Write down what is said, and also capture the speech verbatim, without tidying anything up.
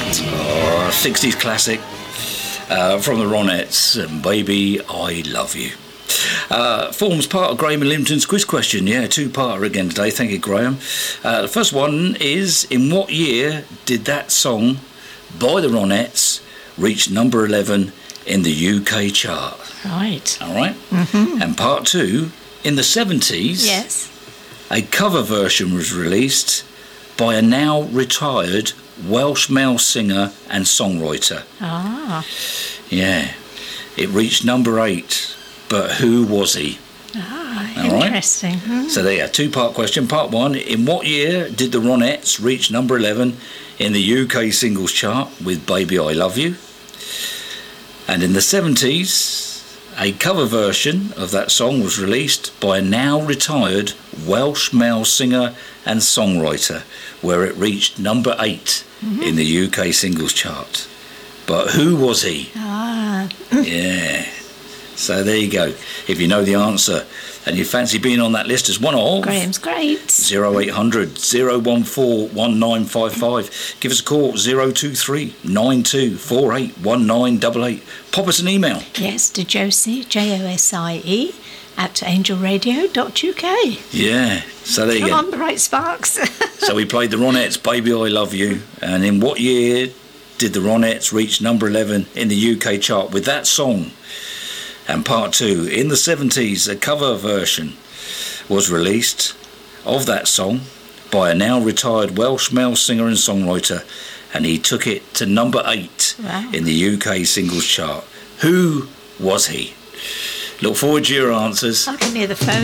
that? Oh, sixties classic uh, from the Ronettes, and Baby, I Love You. Uh, forms part of Graham and Limpton's quiz question. Yeah, two-parter again today. Thank you, Graham. Uh, the first one is, in what year did that song by the Ronettes reach number eleven in the U K chart? Right. All right? Mm-hmm. And part two, in the seventies, Yes. a cover version was released by a now retired Welsh male singer and songwriter. Ah. Yeah. It reached number eight. But who was he? Ah, All interesting. right? Mm. So there you go, two-part question. Part one, in what year did the Ronettes reach number eleven in the U K singles chart with Baby I Love You? And in the seventies, a cover version of that song was released by a now retired Welsh male singer and songwriter, where it reached number eight mm-hmm. in the U K singles chart. But who was he? Ah. Yeah. So there you go. If you know the answer and you fancy being on that list as one of... Graham's great. oh eight hundred, oh one four, one nine five five. Give us a call, oh two three, nine two four eight, one nine eight eight. Pop us an email. Yes, to Josie, J O S I E, at angel radio dot U K. Yeah, so there you Come go. on, Bright Sparks. So we played the Ronettes, Baby I Love You. And in what year did the Ronettes reach number eleven in the U K chart with that song? And part two, in the seventies, a cover version was released of that song by a now retired Welsh male singer and songwriter, and he took it to number eight Wow. in the U K singles chart. Who was he? Look forward to your answers. I can hear the phone.